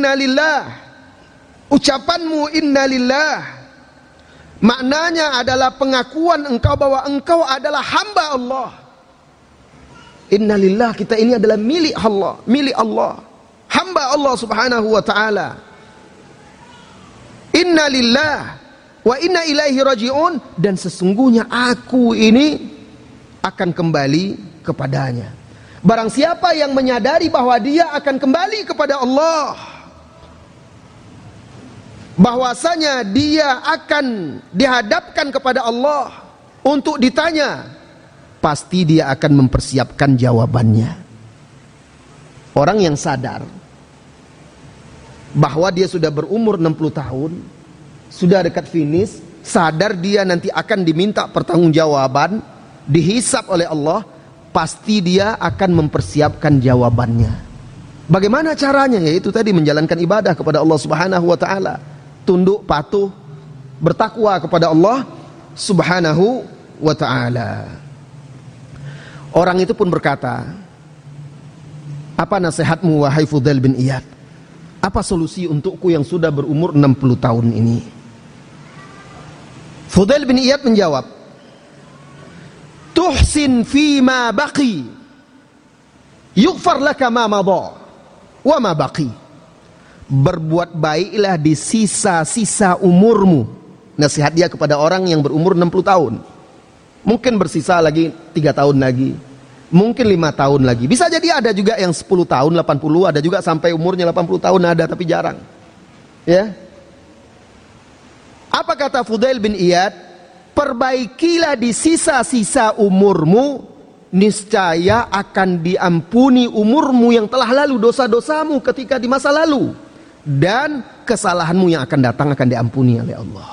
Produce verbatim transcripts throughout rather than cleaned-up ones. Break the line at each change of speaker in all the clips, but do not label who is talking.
innalillah, ucapanmu innalillah, maknanya adalah pengakuan engkau bahwa engkau adalah hamba Allah. Innalillah, kita ini adalah milik Allah, milik Allah, hamba Allah subhanahu wa ta'ala. Innalillah wa inna ilaihi raji'un, dan sesungguhnya aku ini akan kembali kepadanya. Barang siapa yang menyadari bahwa dia akan kembali kepada Allah, bahwasanya dia akan dihadapkan kepada Allah untuk ditanya, pasti dia akan mempersiapkan jawabannya. Orang yang sadar bahwa dia sudah berumur enam puluh tahun, sudah dekat finish, sadar dia nanti akan diminta pertanggungjawaban, dihisab oleh Allah, pasti dia akan mempersiapkan jawabannya. Bagaimana caranya? Yaitu tadi menjalankan ibadah kepada Allah Subhanahu wa taala, tunduk patuh, bertakwa kepada Allah Subhanahu wa taala. Orang itu pun berkata, apa nasihatmu wahai Fudail bin Iyad? Apa solusi untukku yang sudah berumur enam puluh tahun ini? Fudail bin Iyad menjawab, tuhsin fima baqi yughfar laka ma madha wa ma baqi. Berbuat baiklah di sisa-sisa umurmu. Nasihat dia kepada orang yang berumur enam puluh tahun. Mungkin bersisa lagi tiga tahun lagi, mungkin lima tahun lagi. Bisa jadi ada juga yang sepuluh tahun, delapan puluh, ada juga sampai umurnya delapan puluh tahun ada, tapi jarang. Ya. Apa kata Fudail bin Iyad? Perbaikilah di sisa-sisa umurmu, niscaya akan diampuni umurmu yang telah lalu, dosa-dosamu ketika di masa lalu, dan kesalahanmu yang akan datang akan diampuni oleh Allah.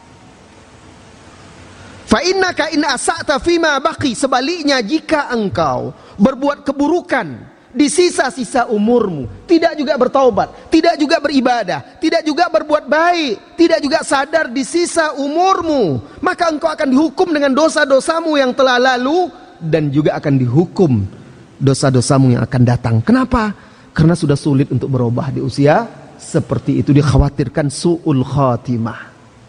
Fa innaka in asa'ta fima baqi, sebaliknya jika engkau berbuat keburukan di sisa-sisa umurmu, tidak juga bertaubat, tidak juga beribadah, tidak juga berbuat baik, tidak juga sadar di sisa umurmu, maka engkau akan dihukum dengan dosa-dosamu yang telah lalu, dan juga akan dihukum dosa-dosamu yang akan datang. Kenapa? Karena sudah sulit untuk berubah di usia seperti itu, dikhawatirkan su'ul khatimah.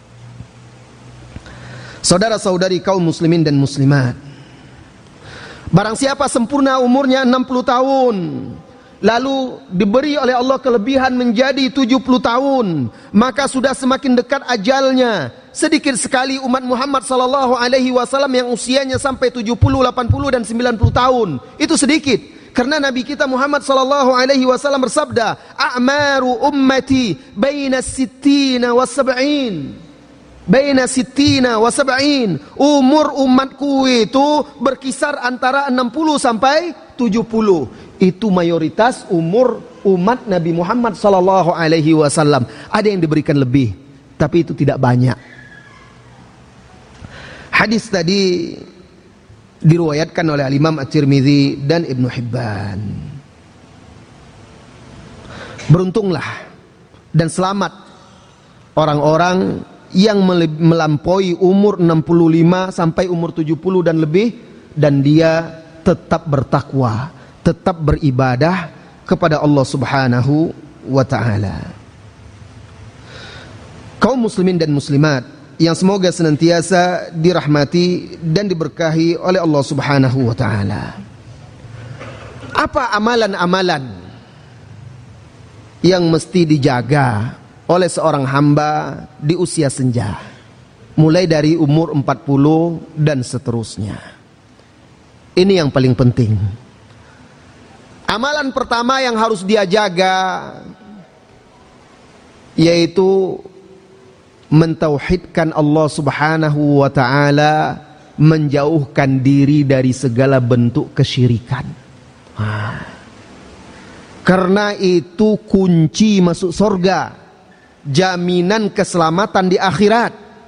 Saudara-saudari kaum muslimin dan muslimat, barang siapa sempurna umurnya enam puluh tahun, lalu diberi oleh Allah kelebihan menjadi tujuh puluh tahun, maka sudah semakin dekat ajalnya. Sedikit sekali umat Muhammad sallallahu alaihi wasallam yang usianya sampai tujuh puluh, delapan puluh dan sembilan puluh tahun. Itu sedikit. Karena Nabi kita Muhammad sallallahu alaihi wasallam bersabda, "A'maru ummati baina sittina wa sab'in." Baina sittina wa sab'in. Umur umatku itu berkisar antara enam puluh sampai tujuh puluh. Itu mayoritas umur umat Nabi Muhammad sallallahu alaihi wasallam. Ada yang diberikan lebih, tapi itu tidak banyak. Hadis tadi diriwayatkan oleh Imam At-Tirmidzi dan Ibnu Hibban. Beruntunglah dan selamat orang-orang yang melampaui umur enam puluh lima sampai umur tujuh puluh dan lebih, dan dia tetap bertakwa, tetap beribadah kepada Allah Subhanahu wa taala. Kaum muslimin dan muslimat yang semoga senantiasa dirahmati dan diberkahi oleh Allah Subhanahu wa taala. Apa amalan-amalan yang mesti dijaga oleh seorang hamba di usia senja, mulai dari umur empat puluh dan seterusnya? Ini yang paling penting. Amalan pertama yang harus dia jaga yaitu mentauhidkan Allah Subhanahu wa taala, menjauhkan diri dari segala bentuk kesyirikan. Nah, karena itu kunci masuk surga, jaminan keselamatan di akhirat.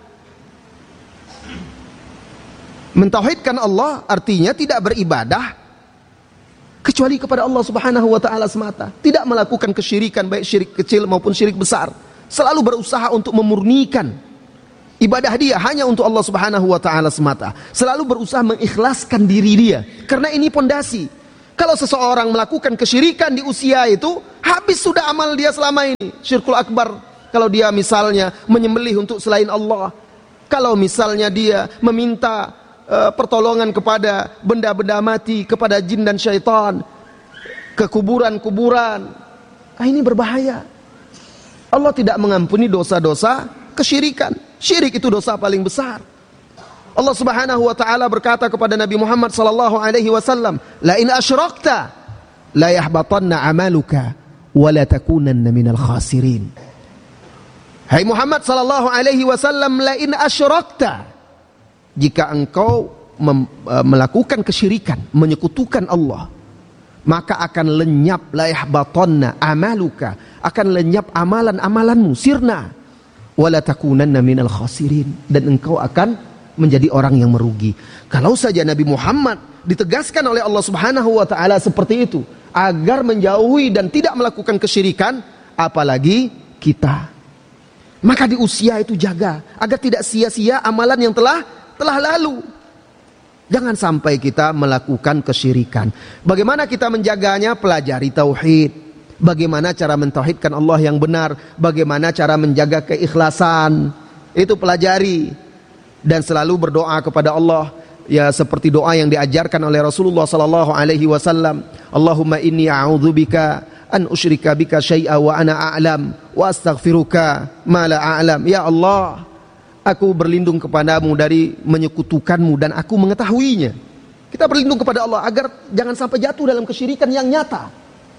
Mentauhidkan Allah artinya tidak beribadah kecuali kepada Allah Subhanahu wa taala semata, tidak melakukan kesyirikan baik syirik kecil maupun syirik besar. Selalu berusaha untuk memurnikan ibadah dia hanya untuk Allah Subhanahu wa taala semata. Selalu berusaha mengikhlaskan diri dia, karena ini pondasi. Kalau seseorang melakukan kesyirikan di usia itu, habis sudah amal dia selama ini. Syirkul akbar. Kalau dia misalnya menyembelih untuk selain Allah, kalau misalnya dia meminta uh, pertolongan kepada benda-benda mati, kepada jin dan syaitan, ke kuburan-kuburan, ah, ini berbahaya. Allah tidak mengampuni dosa-dosa kesyirikan. Syirik itu dosa paling besar. Allah Subhanahu wa taala berkata kepada Nabi Muhammad sallallahu alaihi wasallam, "La in asyrakta la yahbatanna 'amaluka wa la takunanna minal khasirin." Hai Muhammad sallallahu alaihi wasallam, la in asyrakta, jika engkau mem, uh, melakukan kesyirikan, menyekutukan Allah, maka akan lenyap, la yahbatanna 'amaluka, akan lenyap amalan-amalanmu, sirna, wa la takunanna minal khasirin, dan engkau akan menjadi orang yang merugi. Kalau saja Nabi Muhammad ditegaskan oleh Allah Subhanahu wa taala seperti itu, agar menjauhi dan tidak melakukan kesyirikan, apalagi kita. Maka di usia itu jaga agar tidak sia-sia amalan yang telah telah lalu. Jangan sampai kita melakukan kesyirikan. Bagaimana kita menjaganya? Pelajari tauhid. Bagaimana cara mentauhidkan Allah yang benar? Bagaimana cara menjaga keikhlasan? Itu pelajari. Dan selalu berdoa kepada Allah, ya seperti doa yang diajarkan oleh Rasulullah sallallahu alaihi wasallam. Allahumma inni a'udzubika an usyrika bika syai'a wa ana a'lam wa astaghfiruka ma la a'lam. Ya Allah, aku berlindung kepadamu dari menyekutukanmu dan aku mengetahuinya. Kita berlindung kepada Allah agar jangan sampai jatuh dalam kesyirikan yang nyata,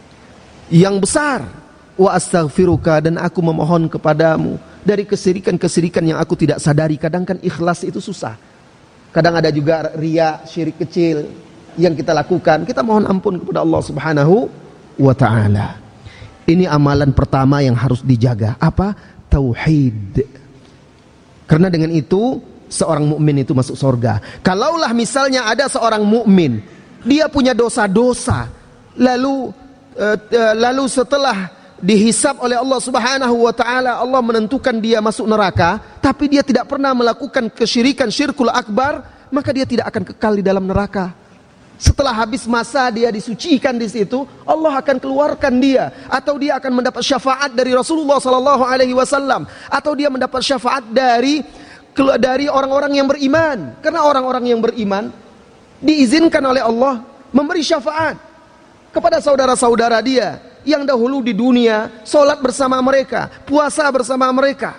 yang besar. Wa astaghfiruka, dan aku memohon kepadamu dari kesirikan-kesirikan yang aku tidak sadari. Kadang kan ikhlas itu susah. Kadang ada juga riya, syirik kecil yang kita lakukan. Kita mohon ampun kepada Allah Subhanahu wa ta'ala. Ini amalan pertama yang harus dijaga. Apa? Tauhid. Karena dengan itu seorang mukmin itu masuk surga. Kalaulah misalnya ada seorang mukmin, dia punya dosa-dosa, lalu uh, uh, lalu setelah dihisab oleh Allah Subhanahu wa taala, Allah menentukan dia masuk neraka, tapi dia tidak pernah melakukan kesyirikan, syirkul akbar, maka dia tidak akan kekal di dalam neraka. Setelah habis masa dia disucikan di situ, Allah akan keluarkan dia, atau dia akan mendapat syafaat dari Rasulullah sallallahu alaihi wasallam, atau dia mendapat syafaat dari dari orang-orang yang beriman. Karena orang-orang yang beriman diizinkan oleh Allah memberi syafaat kepada saudara-saudara dia yang dahulu di dunia, sholat bersama mereka, puasa bersama mereka,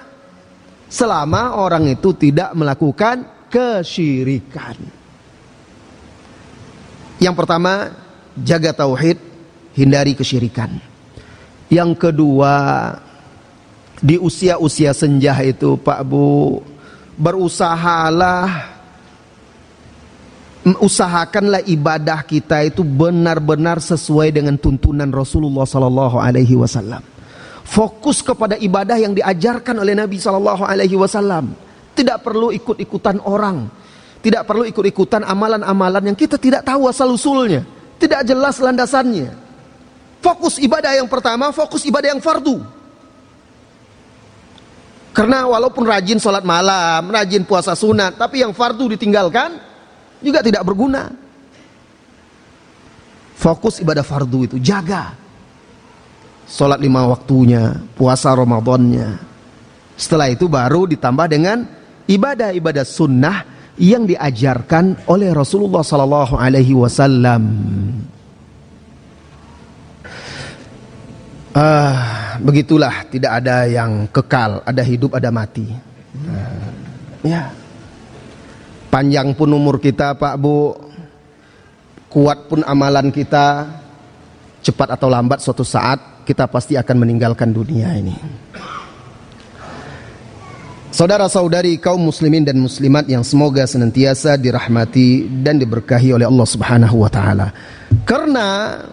selama orang itu tidak melakukan kesyirikan. Yang pertama, jaga tauhid, hindari kesyirikan. Yang kedua, di usia-usia senja itu Pak Bu, berusahalah, usahakanlah ibadah kita itu benar-benar sesuai dengan tuntunan Rasulullah sallallahu alaihi wasallam. Fokus kepada ibadah yang diajarkan oleh Nabi sallallahu alaihi wasallam. Tidak perlu ikut-ikutan orang, tidak perlu ikut-ikutan amalan-amalan yang kita tidak tahu asal-usulnya, tidak jelas landasannya. Fokus ibadah yang pertama, fokus ibadah yang fardu. Karena walaupun rajin sholat malam, rajin puasa sunat, tapi yang fardu ditinggalkan juga tidak berguna. Fokus ibadah fardu itu, jaga sholat lima waktunya, puasa Ramadannya. Setelah itu baru ditambah dengan ibadah-ibadah sunnah yang diajarkan oleh Rasulullah sallallahu alaihi wasallam. Ah, begitulah, tidak ada yang kekal, ada hidup, ada mati. Ah, ya. Panjang pun umur kita Pak Bu, kuat pun amalan kita, cepat atau lambat suatu saat kita pasti akan meninggalkan dunia ini. Saudara-saudari kaum muslimin dan muslimat yang semoga senantiasa dirahmati dan diberkahi oleh Allah Subhanahu wa taala. Karena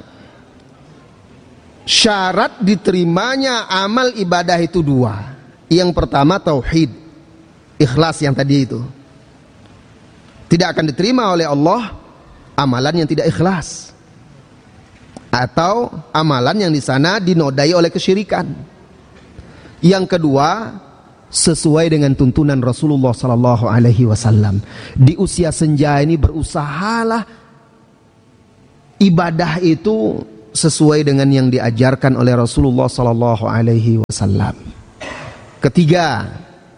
syarat diterimanya amal ibadah itu dua. Yang pertama tauhid, ikhlas yang tadi itu. Tidak akan diterima oleh Allah amalan yang tidak ikhlas, atau amalan yang di sana dinodai oleh kesyirikan. Yang kedua, sesuai dengan tuntunan Rasulullah sallallahu alaihi wasallam. Di usia senja ini berusahalah ibadah itu sesuai dengan yang diajarkan oleh Rasulullah sallallahu alaihi wasallam. Ketiga,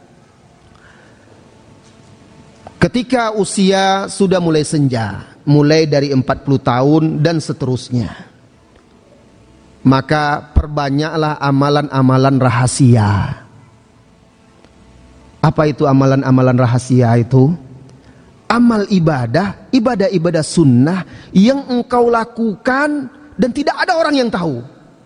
ketika usia sudah mulai senja, mulai dari empat puluh tahun dan seterusnya, maka perbanyaklah amalan-amalan rahasia. Apa itu amalan-amalan rahasia itu? Amal ibadah, ibadah-ibadah sunnah yang engkau lakukan dan tidak ada orang yang tahu.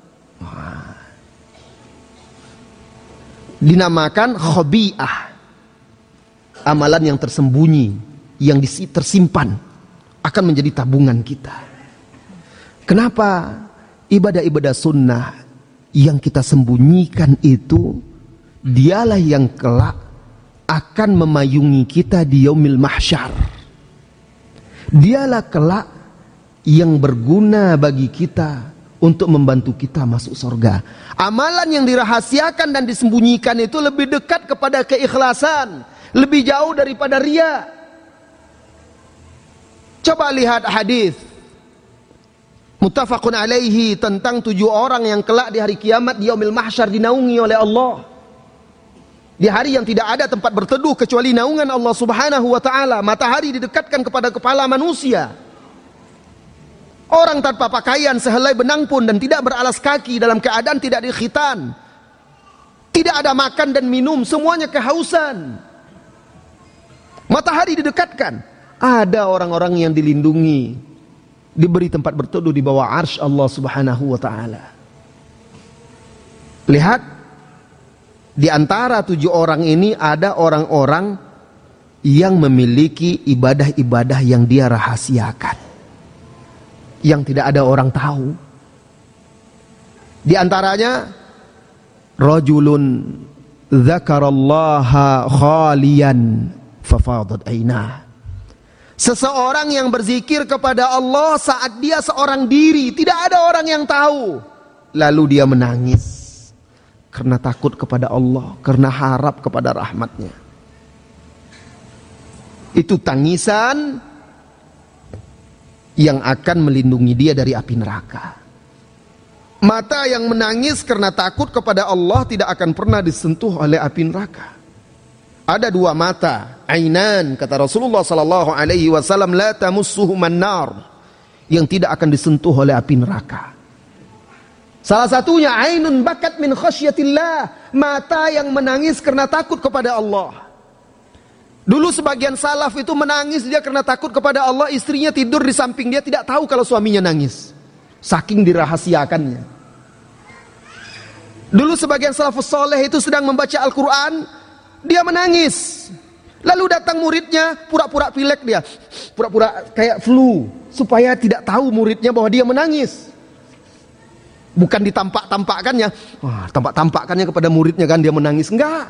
Dinamakan khobi'ah, amalan yang tersembunyi, yang tersimpan, akan menjadi tabungan kita. Kenapa? Ibadah-ibadah sunnah yang kita sembunyikan itu, dialah yang kelak akan memayungi kita di yaumil mahsyar. Dialah kelak yang berguna bagi kita untuk membantu kita masuk surga. Amalan yang dirahasiakan dan disembunyikan itu lebih dekat kepada keikhlasan, lebih jauh daripada riya. Coba lihat hadis muttafaqun alaihi tentang tujuh orang yang kelak di hari kiamat di yaumil mahsyar dinaungi oleh Allah. Di hari yang tidak ada tempat berteduh kecuali naungan Allah Subhanahu wa taala. Matahari didekatkan kepada kepala manusia. Orang tanpa pakaian sehelai benang pun dan tidak beralas kaki, dalam keadaan tidak dikhitan, tidak ada makan dan minum, semuanya kehausan. Matahari didekatkan. Ada orang-orang yang dilindungi, diberi tempat berteduh di bawah arsy Allah Subhanahu wa taala. Lihat, di antara tujuh orang ini ada orang-orang yang memiliki ibadah-ibadah yang dia rahasiakan, yang tidak ada orang tahu. Di antaranya rajulun dzakarallaha khaliyan fafadat ainah. Seseorang yang berzikir kepada Allah saat dia seorang diri, tidak ada orang yang tahu, lalu dia menangis karena takut kepada Allah, karena harap kepada rahmatnya. Itu tangisan yang akan melindungi dia dari api neraka. Mata yang menangis karena takut kepada Allah tidak akan pernah disentuh oleh api neraka. Ada dua mata, ainan, kata Rasulullah sallallahu alaihi wasallam, la tamussuhuman nar, yang tidak akan disentuh oleh api neraka. Salah satunya ainun bakat min khasyatillah, mata yang menangis karena takut kepada Allah. Dulu sebagian salaf itu menangis dia karena takut kepada Allah, istrinya tidur di samping dia tidak tahu kalau suaminya nangis, saking dirahasiakannya. Dulu sebagian salafus soleh itu sedang membaca Al-Quran, dia menangis, lalu datang muridnya pura-pura pilek, dia pura-pura kayak flu supaya tidak tahu muridnya bahwa dia menangis. Bukan ditampak-tampakkannya, wah, tampak-tampakkannya kepada muridnya kan dia menangis, enggak.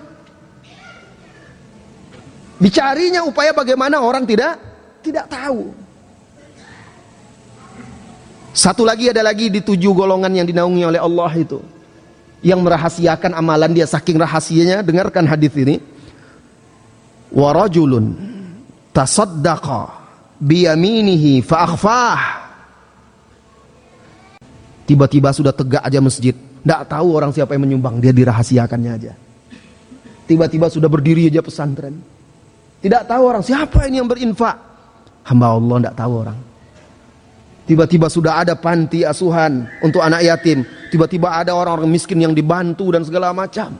Dicarinya upaya bagaimana orang tidak tidak tahu. Satu lagi, ada lagi di tujuh golongan yang dinaungi oleh Allah itu, yang merahasiakan amalan dia saking rahasianya. Dengarkan hadis ini. Wa rajulun tasaddaqa biyaminihi fa akhfah. Tiba-tiba sudah tegak aja masjid, tidak tahu orang siapa yang menyumbang, dia dirahasiakannya aja. Tiba-tiba sudah berdiri aja pesantren, tidak tahu orang siapa ini yang berinfak, hamba Allah tidak tahu orang. Tiba-tiba sudah ada panti asuhan untuk anak yatim, tiba-tiba ada orang-orang miskin yang dibantu dan segala macam.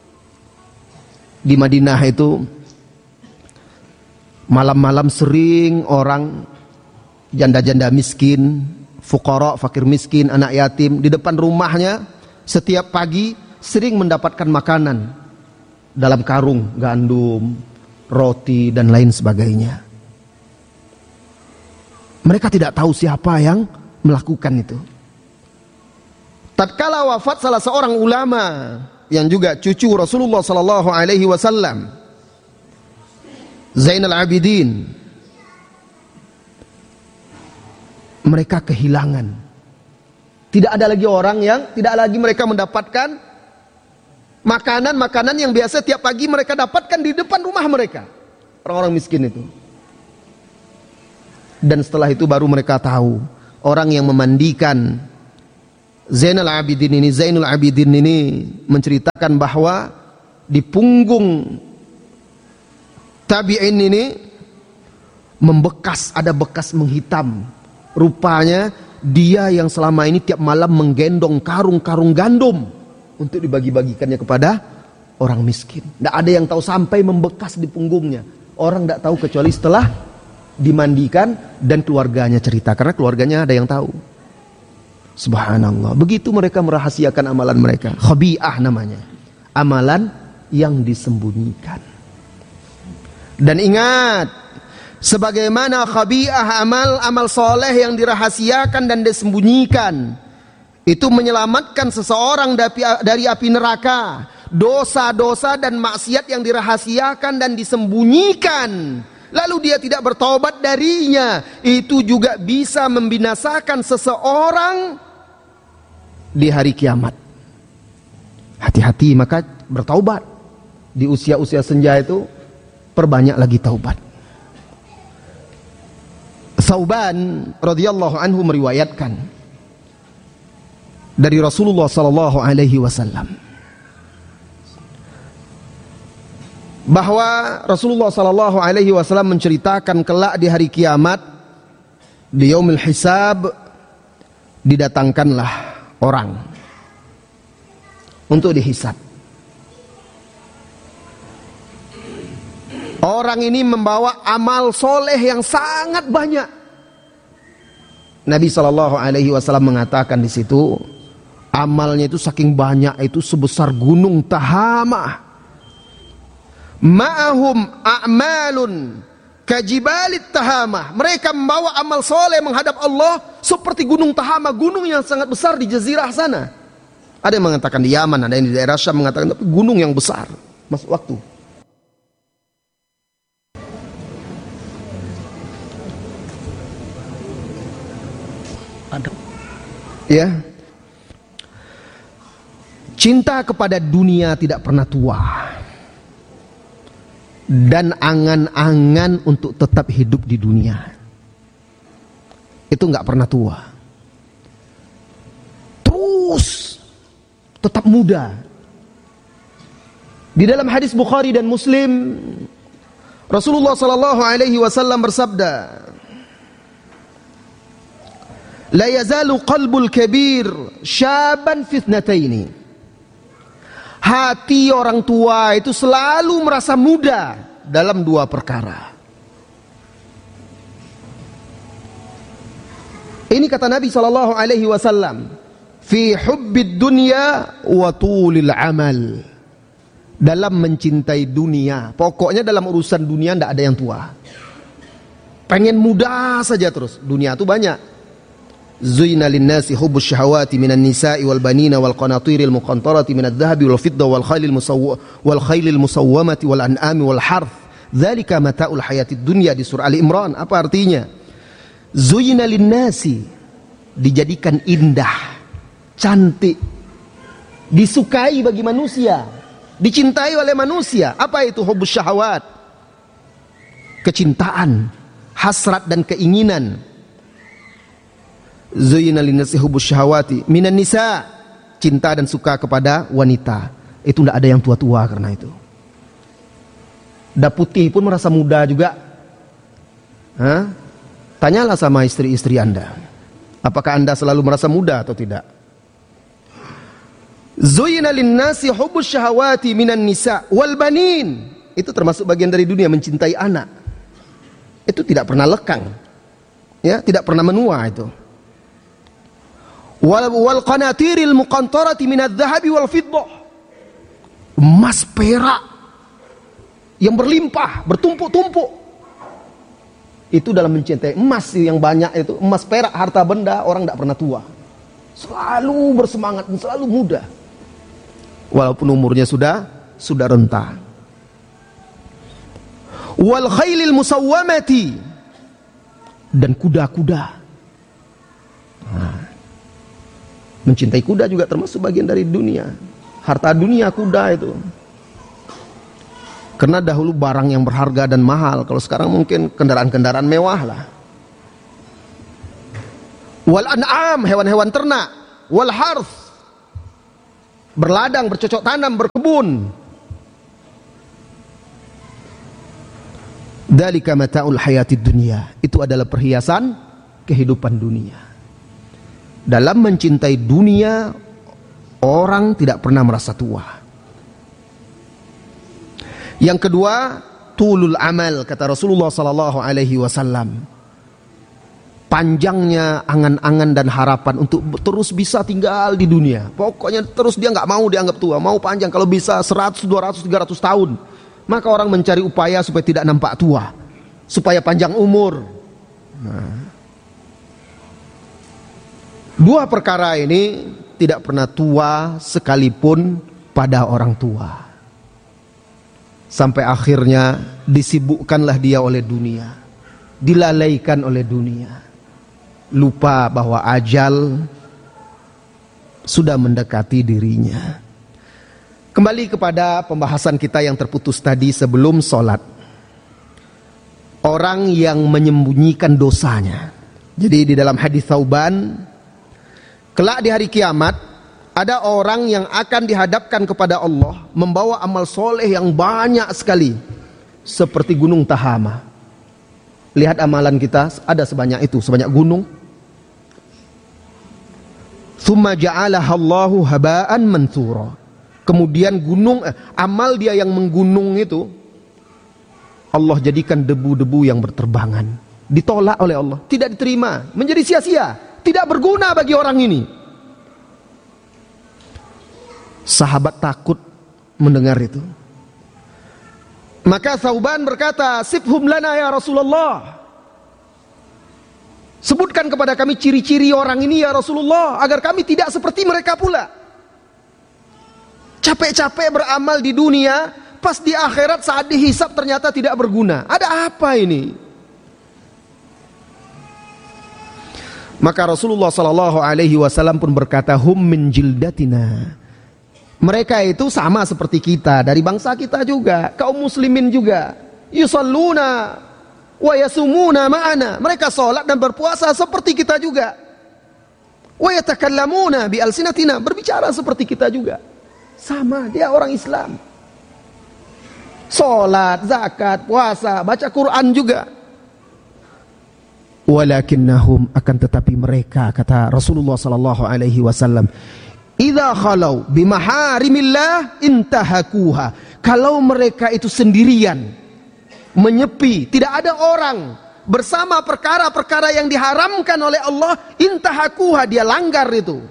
Di Madinah itu malam-malam sering orang janda-janda miskin, fuqara, fakir miskin, anak yatim di depan rumahnya setiap pagi sering mendapatkan makanan dalam karung, gandum, roti dan lain sebagainya. Mereka tidak tahu siapa yang melakukan itu. Tatkala wafat salah seorang ulama yang juga cucu Rasulullah sallallahu alaihi wasallam, Zainal Abidin, mereka kehilangan. Tidak ada lagi orang yang, tidak lagi mereka mendapatkan makanan-makanan yang biasa tiap pagi mereka dapatkan di depan rumah mereka, orang-orang miskin itu. Dan setelah itu baru mereka tahu orang yang memandikan Zainal Abidin ini, Zainul Abidin ini menceritakan bahwa di punggung tabi'in ini membekas, ada bekas menghitam. Rupanya dia yang selama ini tiap malam menggendong karung-karung gandum untuk dibagi-bagikannya kepada orang miskin. Tidak ada yang tahu sampai membekas di punggungnya. Orang tidak tahu kecuali setelah dimandikan dan keluarganya cerita, karena keluarganya ada yang tahu. Subhanallah. Begitu mereka merahasiakan amalan mereka. Khabi'ah namanya, amalan yang disembunyikan. Dan ingat, sebagaimana khabi'ah amal, amal soleh yang dirahasiakan dan disembunyikan, itu menyelamatkan seseorang dari api neraka. Dosa-dosa dan maksiat yang dirahasiakan dan disembunyikan, lalu dia tidak bertaubat darinya, itu juga bisa membinasakan seseorang di hari kiamat. Hati-hati, maka bertaubat. Di usia-usia senja itu perbanyak lagi taubat. Thauban radhiyallahu anhu meriwayatkan dari Rasulullah sallallahu alaihi wasallam bahwa Rasulullah sallallahu alaihi wasallam menceritakan kelak di hari kiamat, di yaumil hisab, didatangkanlah orang untuk dihisab. Orang ini membawa amal soleh yang sangat banyak. Nabi sallallahu alaihi wasallam mengatakan di situ, amalnya itu saking banyak itu sebesar gunung Tahamah. Ma'ahum a'malun kajibalit Tahamah. Mereka membawa amal soleh menghadap Allah seperti gunung Tahamah, gunung yang sangat besar di jazirah sana. Ada yang mengatakan di Yaman, ada yang di daerah Syam mengatakan tapi gunung yang besar. Masuk waktu. Ada. Ya. Cinta kepada dunia tidak pernah tua. Dan angan-angan untuk tetap hidup di dunia itu nggak pernah tua. Terus tetap muda. Di dalam hadis Bukhari dan Muslim, Rasulullah sallallahu alaihi wasallam bersabda, la yazalu qalbul kabir syaban fitnataini. Hati orang tua itu selalu merasa muda dalam dua perkara. Ini kata Nabi sallallahu alaihi wasallam, fi hubbid dunya wa tulil amal. Dalam mencintai dunia, pokoknya dalam urusan dunia tidak ada yang tua. Pengen muda saja terus. Dunia itu banyak. Zuyna linnasi hubbus syahawati minan nisa'i wal banina wal qanatiril muqantarati minadh dhahabi wal fidda wal khailil musawwa wal khailil musawwamati wal an'ami wal harth. Dzalika mata'ul hayatid dunya, di surah Ali Imran. Apa artinya? Zuyna linnasi, dijadikan indah, cantik, disukai bagi manusia, dicintai oleh manusia. Apa itu hubbus syahawat? Kecintaan, hasrat dan keinginan. Zuyyina linnasi hubbus syahawati minan nisa, cinta dan suka kepada wanita. Itu tidak ada yang tua-tua karena itu. Dah putih pun merasa muda juga. Hah? Tanyalah sama istri-istri Anda, apakah Anda selalu merasa muda atau tidak? Zuyyina linnasi hubbus syahawati minan nisa wal banin. Itu termasuk bagian dari dunia, mencintai anak. Itu tidak pernah lekang. Ya, tidak pernah menua itu. Wal, wal qanatiril muqantarati minadh dhahabi wal fiddah. Emas perak yang berlimpah, bertumpuk-tumpuk. Itu dalam mencintai emas yang banyak itu, emas perak, harta benda, orang tidak pernah tua. Selalu bersemangat, selalu muda. Walaupun umurnya sudah sudah renta. Wal khailil musawwamati, dan kuda-kuda. Nah, mencintai kuda juga termasuk bagian dari dunia. Harta dunia kuda itu. Karena dahulu barang yang berharga dan mahal. Kalau sekarang mungkin kendaraan-kendaraan mewah lah. Wal an'am, hewan-hewan ternak. Wal harth, berladang, bercocok tanam, berkebun. Dzalika mata'ul hayatid dunya. Itu adalah perhiasan kehidupan dunia. Dalam mencintai dunia, orang tidak pernah merasa tua. Yang kedua, tulul amal, kata Rasulullah sallallahu alaihi wasallam. Panjangnya angan-angan dan harapan untuk terus bisa tinggal di dunia. Pokoknya terus dia nggak mau dianggap tua, mau panjang, kalau bisa seratus, dua ratus, tiga ratus tahun. Maka orang mencari upaya supaya tidak nampak tua, supaya panjang umur. Nah, dua perkara ini tidak pernah tua sekalipun pada orang tua. Sampai akhirnya disibukkanlah dia oleh dunia, dilalaikan oleh dunia, lupa bahwa ajal sudah mendekati dirinya. Kembali kepada pembahasan kita yang terputus tadi sebelum sholat. Orang yang menyembunyikan dosanya. Jadi di dalam hadis Thauban, kelak di hari kiamat ada orang yang akan dihadapkan kepada Allah membawa amal soleh yang banyak sekali, seperti gunung Tahama. Lihat amalan kita, ada sebanyak itu, sebanyak gunung. Tsumma ja'alaha Allahu haba'an mantsura. Kemudian gunung, eh, amal dia yang menggunung itu Allah jadikan debu-debu yang berterbangan. Ditolak oleh Allah, tidak diterima, menjadi sia-sia, tidak berguna bagi orang ini. Sahabat takut mendengar itu. Maka Thauban berkata, "Sifhum lana ya Rasulullah." Sebutkan kepada kami ciri-ciri orang ini ya Rasulullah, agar kami tidak seperti mereka pula. Capek-capek beramal di dunia, pas di akhirat saat dihisab ternyata tidak berguna. Ada apa ini? Maka Rasulullah sallallahu alaihi wasallam pun berkata, "Hum min jildatina." Mereka itu sama seperti kita, dari bangsa kita juga, kaum muslimin juga. Yusalluna wa yasumuna ma'ana. Mereka salat dan berpuasa seperti kita juga. Wa yatakallamuna bi alsinatina, berbicara seperti kita juga. Sama, dia orang Islam. Salat, zakat, puasa, baca Quran juga. Walakinnahum, akan tetapi mereka, kata Rasulullah sallallahu alaihi wasallam, idza khalau bimaharimillah intahakuha. Kalau mereka itu sendirian, menyepi, tidak ada orang, bersama perkara-perkara yang diharamkan oleh Allah, intahakuha, dia langgar itu.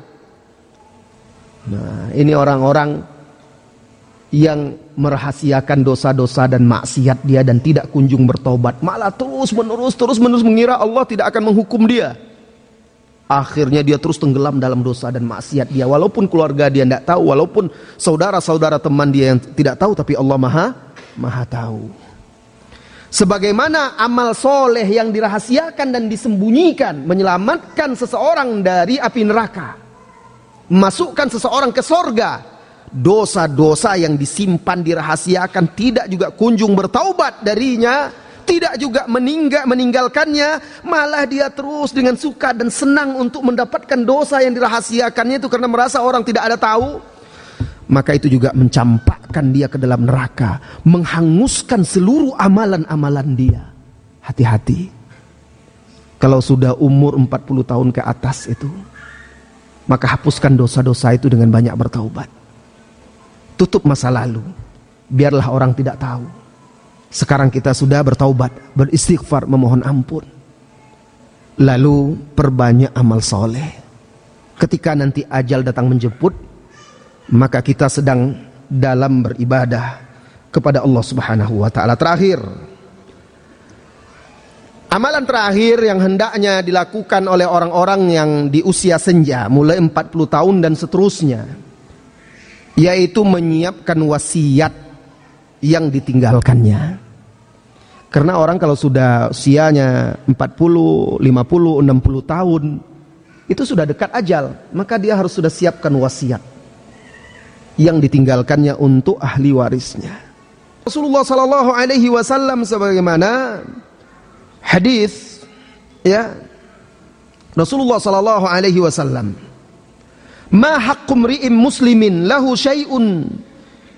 Nah, ini orang-orang yang merahasiakan dosa-dosa dan maksiat dia dan tidak kunjung bertobat, malah terus menerus terus menerus mengira Allah tidak akan menghukum dia. Akhirnya dia terus tenggelam dalam dosa dan maksiat dia, walaupun keluarga dia tidak tahu, walaupun saudara-saudara teman dia yang tidak tahu, tapi Allah maha maha tahu. Sebagaimana amal soleh yang dirahasiakan dan disembunyikan menyelamatkan seseorang dari api neraka, masukkan seseorang ke sorga, dosa-dosa yang disimpan dirahasiakan tidak juga kunjung bertaubat darinya, tidak juga meninggal, meninggalkannya, malah dia terus dengan suka dan senang untuk mendapatkan dosa yang dirahasiakannya itu karena merasa orang tidak ada tahu, maka itu juga mencampakkan dia ke dalam neraka, menghanguskan seluruh amalan-amalan dia. Hati-hati kalau sudah umur empat puluh tahun ke atas itu, maka hapuskan dosa-dosa itu dengan banyak bertaubat. Tutup masa lalu, biarlah orang tidak tahu. Sekarang kita sudah bertaubat, beristighfar, memohon ampun. Lalu perbanyak amal soleh. Ketika nanti ajal datang menjemput, maka kita sedang dalam beribadah kepada Allah Subhanahu wa taala. Terakhir, amalan terakhir yang hendaknya dilakukan oleh orang-orang yang di usia senja, mulai empat puluh tahun dan seterusnya, yaitu menyiapkan wasiat yang ditinggalkannya. Karena orang kalau sudah usianya empat puluh, lima puluh, enam puluh tahun, itu sudah dekat ajal, maka dia harus sudah siapkan wasiat yang ditinggalkannya untuk ahli warisnya. Rasulullah sallallahu alaihi wasallam sebagaimana hadis ya Rasulullah sallallahu alaihi wasallam, "Ma haqqu mri'in muslimin lahu syai'un